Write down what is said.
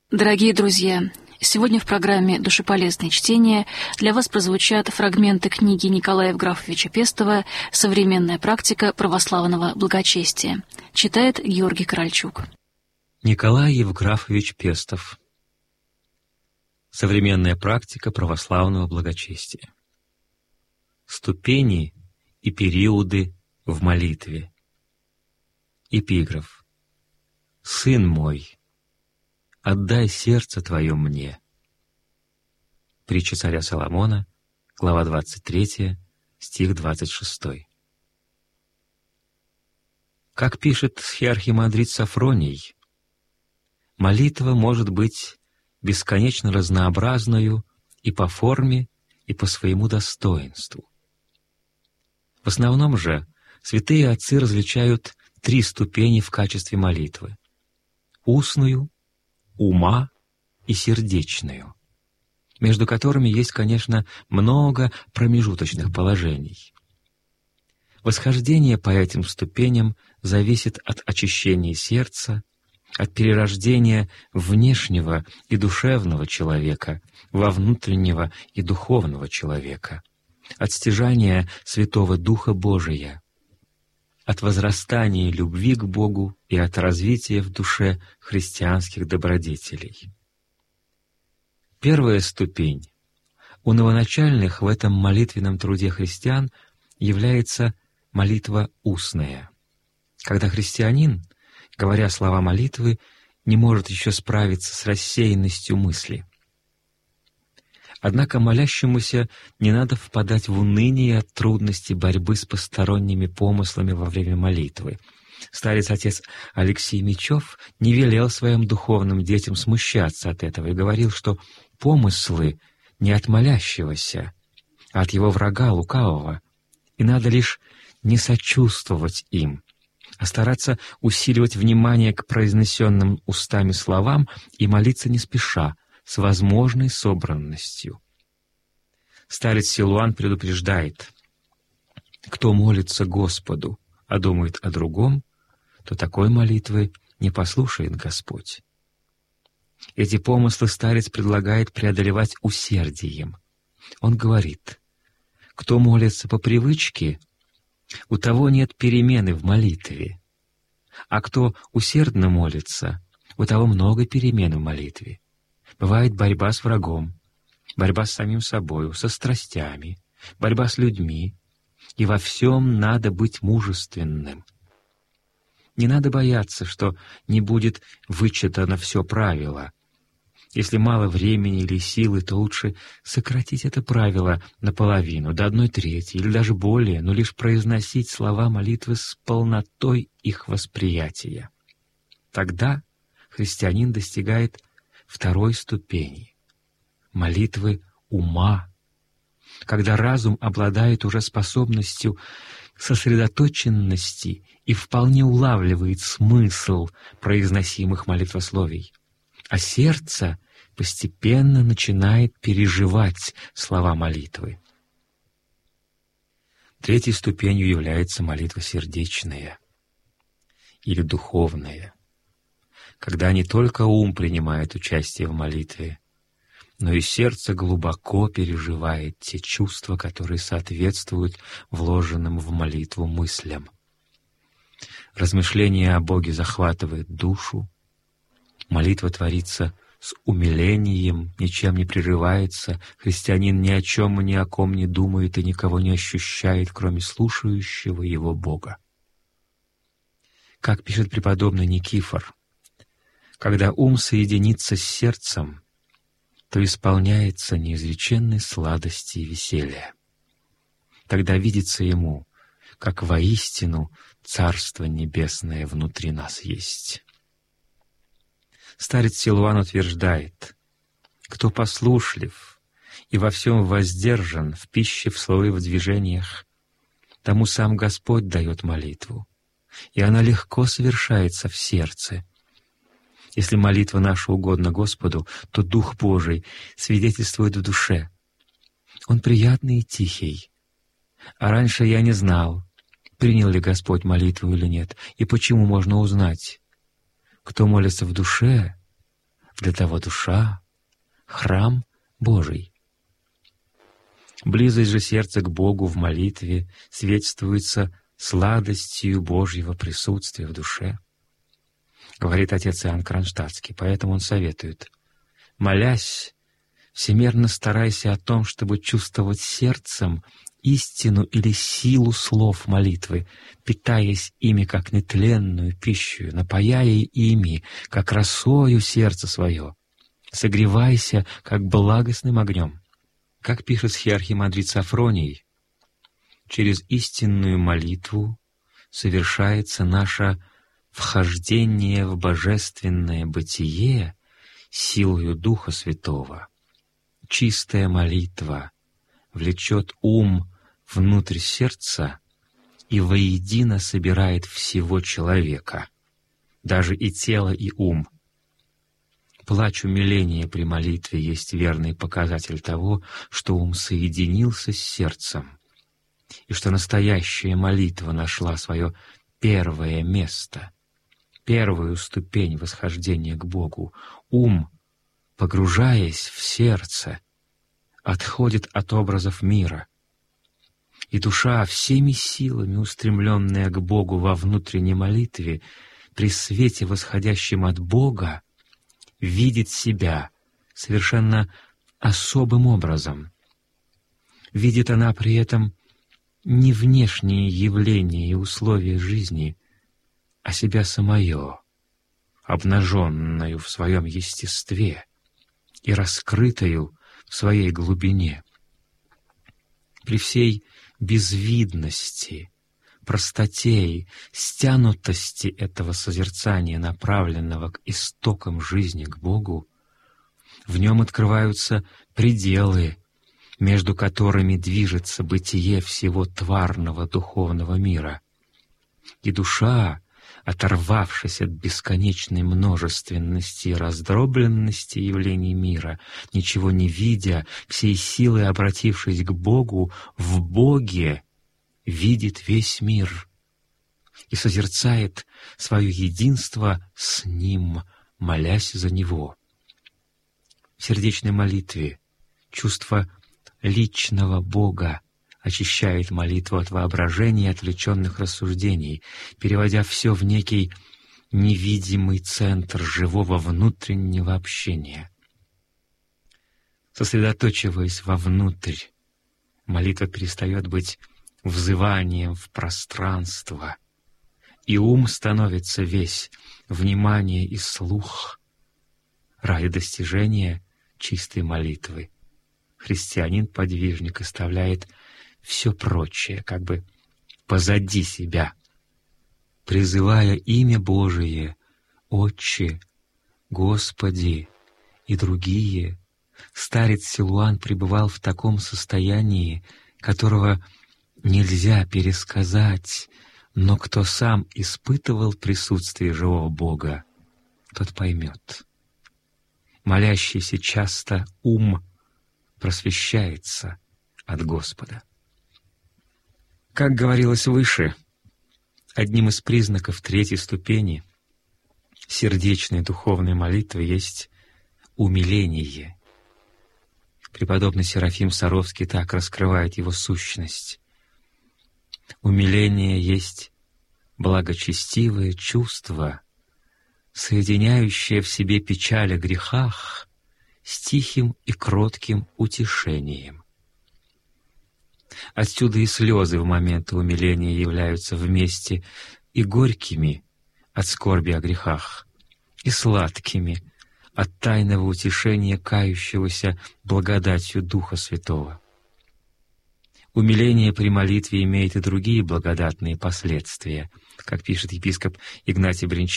Дорогие друзья, сегодня в программе «Душеполезное чтение» для вас прозвучат фрагменты книги Николая Евграфовича Пестова «Современная практика православного благочестия». Читает Георгий Корольчук. Николай Евграфович Пестов. Современная практика православного благочестия. Ступени и периоды в молитве. Эпиграф. «Сын мой, отдай сердце твое мне». Притча царя Соломона, глава 23, стих 26. Как пишет схиархимандрит Сафроний, молитва может быть бесконечно разнообразною и по форме, и по своему достоинству. В основном же святые отцы различают три ступени в качестве молитвы: устную, ума и сердечную, между которыми есть, конечно, много промежуточных положений. Восхождение по этим ступеням зависит от очищения сердца, от перерождения внешнего и душевного человека во внутреннего и духовного человека, от стяжания Святого Духа Божия, от возрастания любви к Богу и от развития в душе христианских добродетелей. Первая ступень у новоначальных в этом молитвенном труде христиан является молитва устная, когда христианин, говоря слова молитвы, не может еще справиться с рассеянностью мысли. Однако молящемуся не надо впадать в уныние от трудностей борьбы с посторонними помыслами во время молитвы. Старец-отец Алексей Мечев не велел своим духовным детям смущаться от этого и говорил, что помыслы не от молящегося, а от его врага лукавого, и надо лишь не сочувствовать им, а стараться усиливать внимание к произнесенным устами словам и молиться не спеша, с возможной собранностью. Старец Силуан предупреждает: кто молится Господу, а думает о другом, то такой молитвы не послушает Господь. Эти помыслы старец предлагает преодолевать усердием. Он говорит: кто молится по привычке, у того нет перемены в молитве, а кто усердно молится, у того много перемен в молитве. Бывает борьба с врагом, борьба с самим собою, со страстями, борьба с людьми, и во всем надо быть мужественным. Не надо бояться, что не будет вычитано все правило. Если мало времени или силы, то лучше сократить это правило наполовину, до 1/3 или даже более, но лишь произносить слова молитвы с полнотой их восприятия. Тогда христианин достигает второй ступени — молитвы ума, когда разум обладает уже способностью сосредоточенности и вполне улавливает смысл произносимых молитвословий, а сердце постепенно начинает переживать слова молитвы. Третьей ступенью является молитва сердечная или духовная, когда не только ум принимает участие в молитве, но и сердце глубоко переживает те чувства, которые соответствуют вложенным в молитву мыслям. Размышление о Боге захватывает душу, молитва творится с умилением, ничем не прерывается, христианин ни о чем и ни о ком не думает и никого не ощущает, кроме слушающего его Бога. Как пишет преподобный Никифор, когда ум соединится с сердцем, то исполняется неизреченной сладости и веселья. Тогда видится ему, как воистину Царство Небесное внутри нас есть. Старец Силуан утверждает: кто послушлив и во всем воздержан в пище, в слове, в движениях, тому сам Господь дает молитву, и она легко совершается в сердце. Если молитва наша угодна Господу, то Дух Божий свидетельствует в душе. Он приятный и тихий. А раньше я не знал, принял ли Господь молитву или нет, и почему можно узнать. Кто молится в душе, Для того душа — храм Божий. Близость же сердца к Богу в молитве свидетельствуется сладостью Божьего присутствия в душе, говорит отец Иоанн Кронштадтский. Поэтому он советует: молясь, всемерно старайся о том, чтобы чувствовать сердцем истину или силу слов молитвы, питаясь ими как нетленную пищу, напояя ими, как росою сердце свое, согревайся, как благостным огнем. Как пишет схиархимандрит Сафроний, через истинную молитву совершается наше вхождение в божественное бытие силою Духа Святого. Чистая молитва влечет ум внутрь сердца и воедино собирает всего человека, даже и тело, и ум. Плач умиления при молитве есть верный показатель того, что ум соединился с сердцем, и что настоящая молитва нашла свое первое место, первую ступень восхождения к Богу. Ум, погружаясь в сердце, отходит от образов мира, и душа, всеми силами устремленная к Богу во внутренней молитве, при свете, восходящем от Бога, видит себя совершенно особым образом. Видит она при этом не внешние явления и условия жизни, а себя самое, обнаженную в своем естестве и раскрытую в своей глубине. При всей безвидности, простоте и стянутости этого созерцания, направленного к истокам жизни, к Богу, в нем открываются пределы, между которыми движется бытие всего тварного духовного мира. И душа, оторвавшись от бесконечной множественности и раздробленности явлений мира, ничего не видя, всей силой обратившись к Богу, в Боге видит весь мир и созерцает свое единство с Ним, молясь за Него. В сердечной молитве чувство личного Бога очищает молитву от воображения и отвлеченных рассуждений, переводя все в некий невидимый центр живого внутреннего общения. Сосредоточиваясь вовнутрь, молитва перестает быть взыванием в пространство, и ум становится весь внимание и слух. Ради достижения чистой молитвы христианин-подвижник оставляет все прочее как бы позади себя, призывая имя Божие, Отче, Господи и другие. Старец Силуан пребывал в таком состоянии, которого нельзя пересказать, но кто сам испытывал присутствие живого Бога, тот поймет. Молящийся часто ум просвещается от Господа. Как говорилось выше, одним из признаков третьей ступени сердечной духовной молитвы есть умиление. Преподобный Серафим Саровский так раскрывает его сущность. Умиление есть благочестивое чувство, соединяющее в себе печаль о грехах с тихим и кротким утешением. Отсюда и слезы в моменты умиления являются вместе и горькими от скорби о грехах, и сладкими от тайного утешения кающегося благодатью Духа Святого. Умиление при молитве имеет и другие благодатные последствия, как пишет епископ Игнатий Бринчанин.